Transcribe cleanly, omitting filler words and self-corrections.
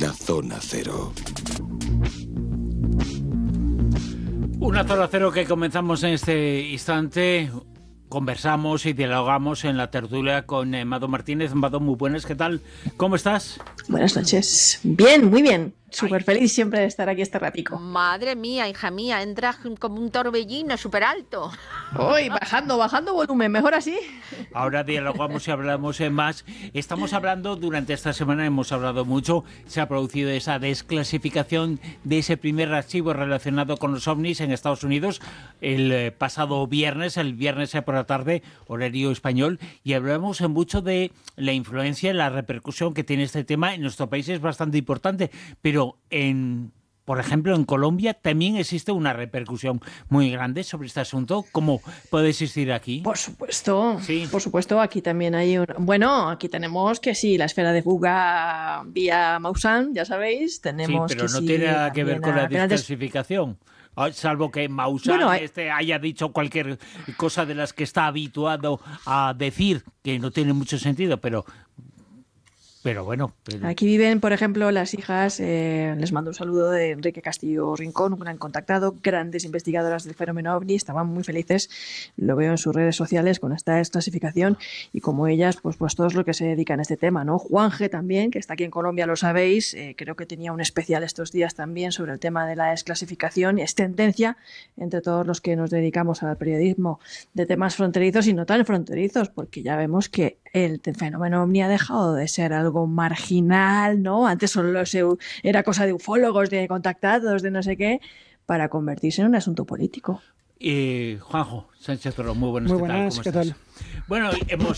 La Zona Cero. Una Zona Cero que comenzamos en este instante. Conversamos y dialogamos en la tertulia con Mado Martínez. Mado, muy buenas, ¿qué tal? ¿Cómo estás? Buenas noches. Bien, muy bien. Súper feliz siempre de estar aquí este ratico. Madre mía, hija mía, entras como un torbellino súper alto. Uy, bajando volumen, mejor así. Ahora dialogamos y hablamos más. Estamos hablando, durante esta semana hemos hablado mucho, se ha producido esa desclasificación de ese primer archivo relacionado con los ovnis en Estados Unidos el pasado viernes, por la tarde, horario español, y hablamos mucho de la influencia y la repercusión que tiene este tema en nuestro país. Es bastante importante, pero por ejemplo, en Colombia también existe una repercusión muy grande sobre este asunto. ¿Cómo puede existir aquí? Por supuesto, sí. Por supuesto, aquí también hay Bueno, aquí tenemos que sí, la esfera de fuga vía Maussan, ya sabéis, tenemos sí, pero que no sí, tiene nada que ver con la apenas desclasificación. Salvo que Maussan haya dicho cualquier cosa de las que está habituado a decir, que no tiene mucho sentido, pero bueno. Aquí viven, por ejemplo, las hijas, les mando un saludo de Enrique Castillo Rincón, un gran contactado, grandes investigadoras del fenómeno OVNI, estaban muy felices, lo veo en sus redes sociales con esta desclasificación, y como ellas, pues todos los que se dedican a este tema, ¿no? Juanje también, que está aquí en Colombia, lo sabéis, creo que tenía un especial estos días también sobre el tema de la desclasificación. Es tendencia entre todos los que nos dedicamos al periodismo de temas fronterizos y no tan fronterizos, porque ya vemos que el fenómeno OVNI ha dejado de ser algo marginal, ¿no? Antes solo era cosa de ufólogos, de contactados, de no sé qué, para convertirse en un asunto político. Juanjo Sánchez, pero muy buenas. Muy buenas, ¿qué tal? Bueno, hemos